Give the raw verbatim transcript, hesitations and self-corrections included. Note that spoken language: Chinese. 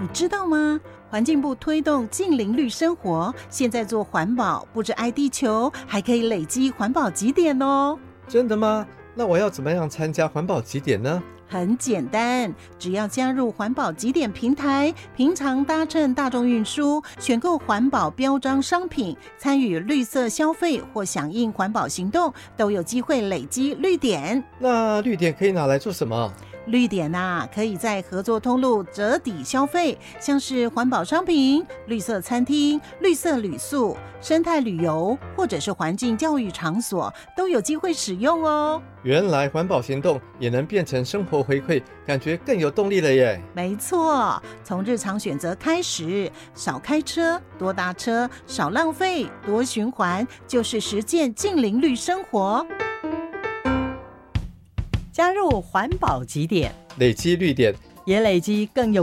你知道吗？环境部推动近邻绿生活，现在做环保不止爱地球，还可以累积环保集点哦。 真的吗？那我要怎么样参加环保集点呢？ 很简单，只要加入环保集点平台，平常搭乘大众运输，选购环保标章商品，参与绿色消费或响应环保行动，都有机会累积绿点。 那绿点可以拿来做什么？ 绿点啊，可以在合作通路折抵消费，像是环保商品、绿色餐厅、绿色旅宿、生态旅游，或者是环境教育场所，都有机会使用哦。 原来环保行动也能变成生活回馈，感觉更有动力了耶。 没错，从日常选择开始，少开车，多搭车，少浪费，多循环，就是实践近邻绿生活。 加入环保集点， 累积绿点， 也累积更有